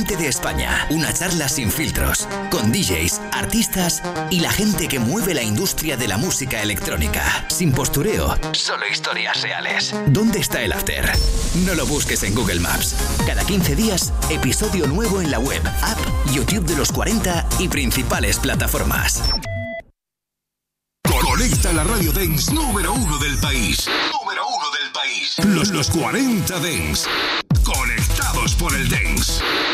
gente de España. Una charla sin filtros, con DJs, artistas y la gente que mueve la industria de la música electrónica. Sin postureo, solo historias reales. ¿Dónde está el after? No lo busques en Google Maps. Cada 15 días, episodio nuevo en la web, app, YouTube de los 40 y principales plataformas. Conecta la radio dance número 1 del país. Número 1 del país. Los 40 Dance. Conectados por el dance.